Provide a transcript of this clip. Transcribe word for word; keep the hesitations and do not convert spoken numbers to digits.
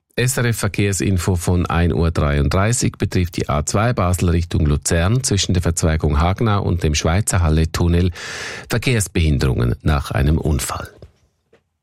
S R F Verkehrsinfo von ein Uhr dreiunddreißig betrifft die A zwei Basel Richtung Luzern zwischen der Verzweigung Hagenau und dem Schweizer Halle-Tunnel Verkehrsbehinderungen nach einem Unfall.